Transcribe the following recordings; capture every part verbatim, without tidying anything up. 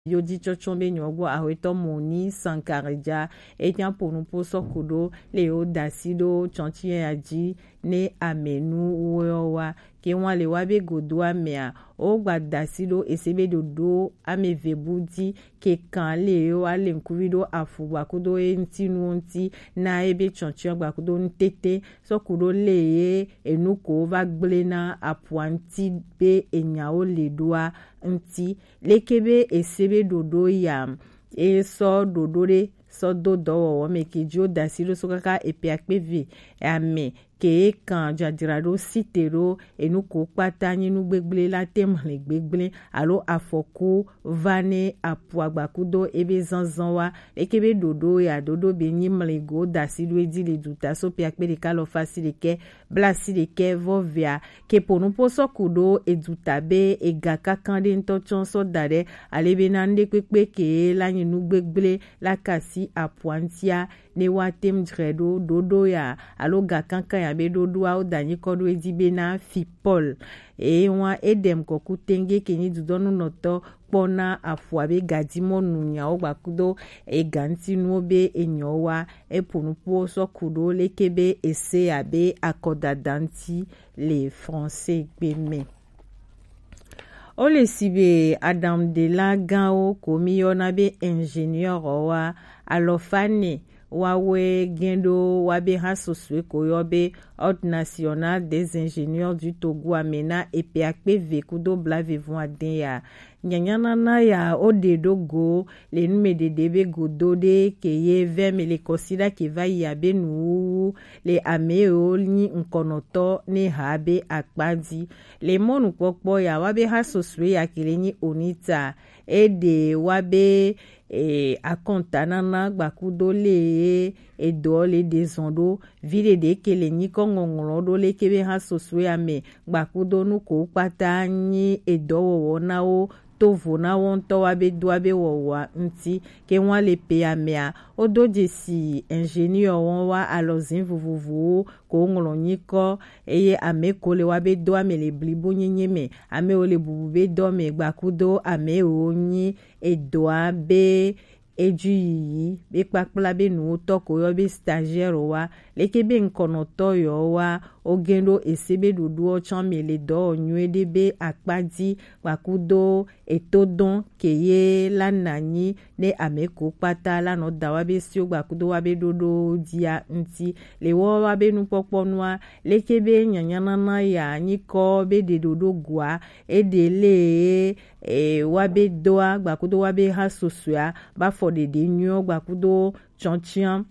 Yodi chochombe nyogwo aweto moni sankareja etian ponu poso kudo leo dasido chanchie aji ne amenu uowa ke wan le wabe godo amea o gba dasido esebe dodo ame vebudi ke kan leo ale nkuvido afugba kudo entinu nti na ebe chanchie gba kudo ntete so kudo leye enuko va gblena apuanti be enyao ledua nti lekebe esebe dodo ya e so dodo re so dodo wo me kejo dasiro so kaka epe akpeve ame ke kan jadirado sitero enuko pata nyinu gbegble la temle gbegble alo afoku vane apu agbakudo ebe zanzan wa lekebe dodo ya dodo be nyimle go dasido edi le duta so pe akpere kalo fasileke blasileke vovia ke ponu poso kudo eduta be ega kakande ntochon so dare alebe nande pepe ke la nyinu gbegble la kasi apuantia ne watem dredo dodo ya alo ga kankan ya be dodo a odanyi kodo edibe na fipol e wan edem koku tenge keni dudonu noto pona afua be gadimo nunya ogba kudo e ganti nu be enyowa e ponu po so kudo lekebe ese abe akodadanti le français gbeme o le sibe Adam de la Gao komi yona be ingénieur wa alofane wawe gendo wabe hasoswe koyobe Ordre national des ingénieurs du Togo amena epe akpeve kudo blave vont adeya nyanyana na ya ode dogo le nume de debe godode keye veme le kosida ke va yabe nu le ameo ni nkonoto ne habe akpadi le monu popo ya wabe hasoswe ya kileni onita ede wabe e akontanana gbakudo le edo le dezondo vide de kele ni kongongolo do le kebe ha soswe ame gbakudo nu ko pata ni edo wo na o tovo na won to wa be do abe wo wa nti ke wan le pe amea odo jesi ingénieur won wa alozin vuvuvu ko ngolo ni ko eye ame ko le wa be do ame le blibo nyenyeme ame o le bubube do me gbakudo ame o ni edo abe eju yi be kpakpla be nu to ko yo be stagiaire wa lekebe nkonoto yo wa ogendo esebe dudu o chamele do nywede be akpadi kwakudo etodon keye lanani ne ameko pata la no dawa be si ogbakudo wa be dodo dia nti le wo wa be nu poponwa lekebe nyanyana na ya nyiko be de dodo gwa edele e wa be doa gbakudo wa be hasosua ba for de de nyo gbakudo chanchian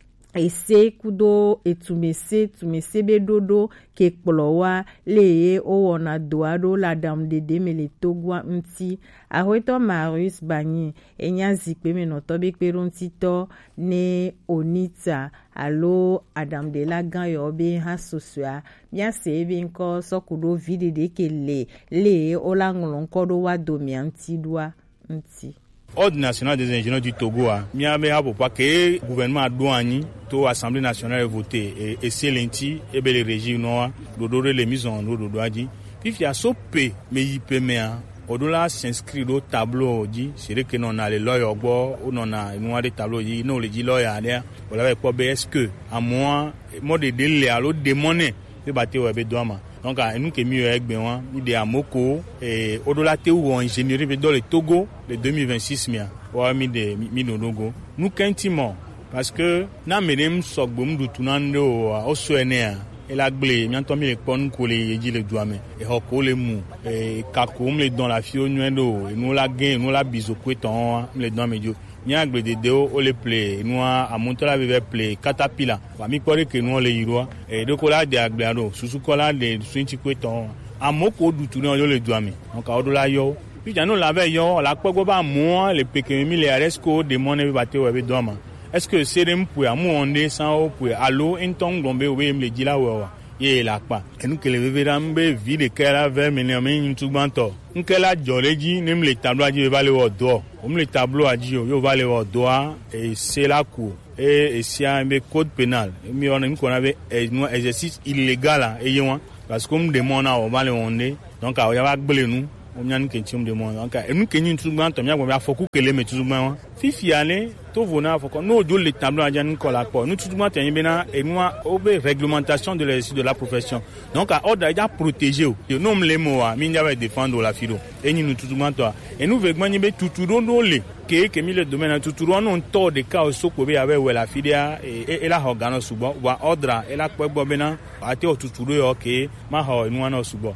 ese kudo etumese tumese be dodo ke kplowa leye o wona doado la dame de demele togwa nti ahoito Marius Banyi enya zikpe me no to be peronti to ne onita alo Adam de la Gan yo be ha sosua bia se be nko so kudo vide de ke le le o la ngolon kodo wa domi anti doa nti Ordre national des ingénieurs du Togo a mi abe ha popa ke gouvernement douani to assemblée nationale voté et et selenti e be le régime no dodo le mise en ordre doaji puis ya sope me yipemea odola s'inscrit au tableau di c'est que non a les lawyers gbo ou non a nous des tableaux di non le di lawyer there voilà avec quoi est-ce que à moi mode de délai alo démoner e baté we be doama donc nous que mieux avec ben ni de amoko et odola te ou ingénierie dans le Togo le deux mille vingt-six mia wa mi de mi no logo nous quintiment parce que na medem sogbom du tunando o soenea et la glé mi to mi le pon ko le yeji le douame et hoko le mu et kakom le dans la fio nuendo et nous la gain nous la bizoko ton le dans medio ni agbe de deo o le play nous a monter la veve play catapila wa mi kore ke nous le yiro et de kola de agbe ado susu kola de swinchi kweton amoko du tuno yo le douame donc a odola yo puis jano la ve yo la pogo ba mo le peke mi le aresco de mon e baté we be doma est-ce que serem pour amu onde sans pour allo intong dombe we me le dila wa ye la pa enu ke le veve rambe vi de kera ve me ne me ntubanto nkela joleji nem le tableau aji be bale wo do om le tableau aji yo bale wo do et c'est la cour et si un code pénal mi on ko na be exercice illégal et yo parce que comme demande on va le onde donc a ya ba gbele nu o mia nkenchim de mo anka enu kenyin tugban to mia gbo mia foku kele me tugban wa fifi ale to vona foko no do le tableau ajan ko la po nu tugban te yin bena enua obe réglementation de l'exercice de la profession donc a ordre ja protéger o no mle mo wa mi nja défendre la fido eni nu tugban to enu vegman yin be tuturo no le ke ke mi le domaine tuturo no to de ka o soko be ave we la fidia e la organo subo wa ordre e la po gbo bena ati o tuturo yo ke ma ho enua no subo.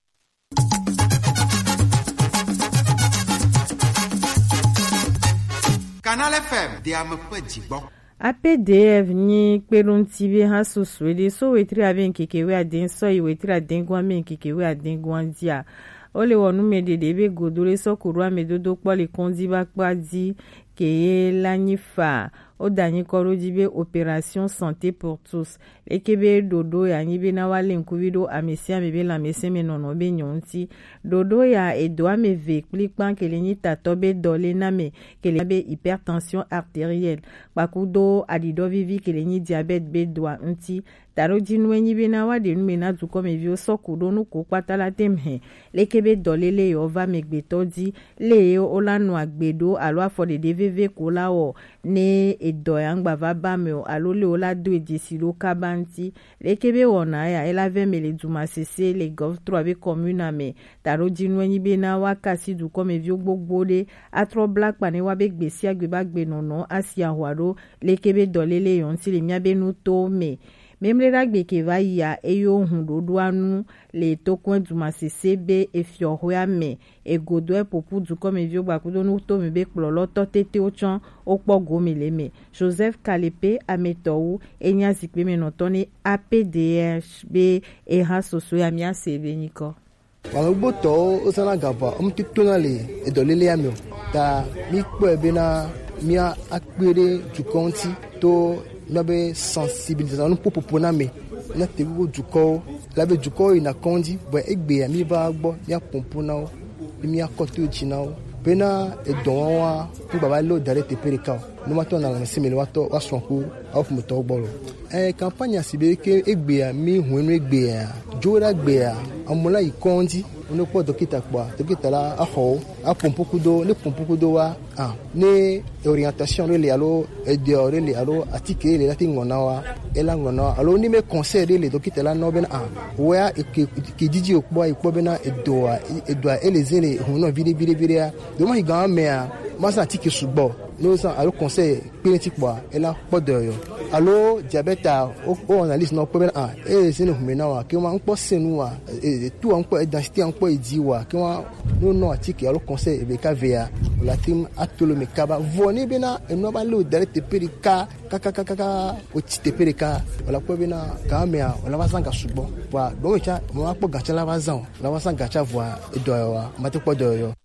Canal F M de am pejigbo. A P D F ni kperuntibe ha suswede so wetri aben kekewe aden so iwetri aden gwa men kekewe aden gwa dia. Ole wonu medede be godore so kurwa medodo pole kondi bakpa di keye lanifa o danyi koro jibe opération santé pour tous ekebe dodo ya nyibe na wale nkubido amesia mebe la meseme nono be nyonti dodo ya edwa me ve klikpan kele ni tatobe dole na me kele be hypertension artérielle bakudo adido vivi kele ni diabète be doa nti taro jinwe nyibe na wade nume na zuko me vio sokudo no ko patala temhe lekebe dole le yo va megbeto di le yo olanu agbedo alo afode de vv kola o ne edoyang bava bameo alole ola do edisilo kabanti lekebe wona ya elave mele duma sese le gov trois be commune me taro jinwe nyibe na wakasi du kome vio gbogbode atro black pane wa be gbesi agbe bagbe nono asia hwaro lekebe dole le yonti le miabe no to me memle ragbe ke va ya eyo hun dodo anu le tokwen duma sese be efio hoya me egodo e popu du comme vio bakudo no to me be klolo to tete ochon okpo gomele me Joseph Kalepe ametou enya zikpe me notone A P D H be e ha soso ya mia seveniko wangbo to osana gaba umtituna le edolele amio ta mi po ebe na mia akpere jukonti to nabe sensibilisation no popo na me na tebu juko labe juko ina kondi bo egbe ya mi ba gbo ya pompo na o mi akoto jina o bena edon wa ku baba lo dare te perika no mato na na simile wato wasonku of moto gboro eh campagne asibe ke egbe ya mi hunu egbe ya jora gbe ya amola ikondi ono po dokita kwa dokita la aho apompo kudo ne pompo kudo wa ah ne orientation le alo edio le alo atike le lati ngona wa ela ngona alo ni me conseil le dokita la no ben ah wa ke ke diji okpo ikpo bena edoa edoa elezele hono vide vide vide do ma higa me a masa atike sugbo no sa alo conseil peneti kwa ela podo yo alo diabète o analyse no problem ah e se no humena wa ke ma npo senu wa e tu npo densité npo idi wa ke ma no no atike alo conseil e be ka via la team atolo me kaba voni bena e no ba lo dare te perika kaka kaka kaka o ti te perika wala ko bena ka me a wala ba sanga subo wa do me cha mo apo gacha la ba zan la ba sanga cha voa e do wa mate po do yo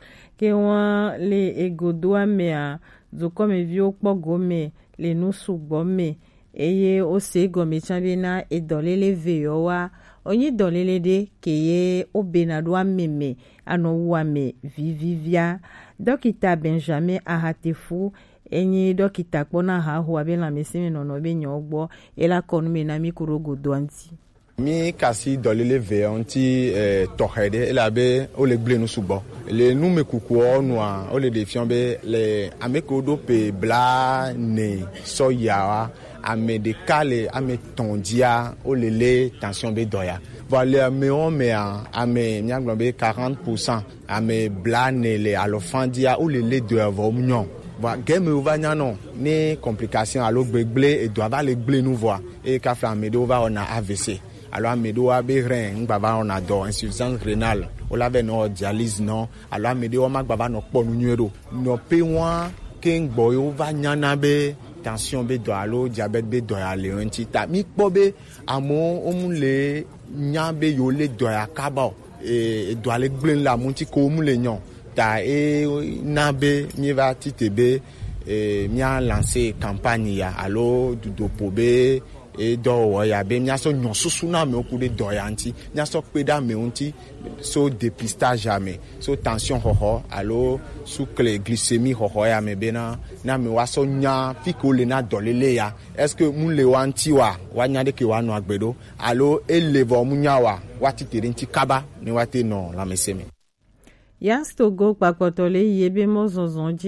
ke wa le egodo amea zo comme vio pogome le no sugome eye o se gome chabina e dolele veyo wa onyi dolele de keye o benado ameme ano wame vivivia dokita Benjamin Ahatefu enyi dokita kpona ha ho abela meseme nono be nyogbo ela konu me na mikuro godwanti mi kasi dolele veyo nti eh, tohede elabe o le gble no subo le nu me kuku onwa o le defiant be le amekodo pe bla ne soya ame de kale ame tondia o le le tension be doya voilà me on me ame nyanglo be quarante pour cent ame bla ne le alofandia o le le doya vo munyon va game va nyano ni complication alo gbegble e doit va le gble nous voir et ka fla me do va on a A V C alors amedo abe rein baba on a do insuffisance rénale o la be no dialyse non alors amedo o ma baba no po nuero no pe won ken gbo yo va nyana be tension be do alo diabète be do ya le nti ta mi po be amo o mu le nya be yo le do ya kaba e do ale gble la mu ti ko mu le nyon ta e na be mi va titebe e mi a lancé campagne ya alo du dopo be e do ya be nya so nyon susu na me oku de do ya nti nya so peda me nti so dépistage jamais so tension ho ho alo sous clé glycémie ho ho ya me be na na me wa so nya fiko le na dolele ya est-ce que mu le wa nti wa wa nya de ke wa no agbedo alo elevo mu nya wa wa titere nti kaba ni wa te no la meseme Yas Togo kpakpɔtɔ le yebe mɔzɔzɔ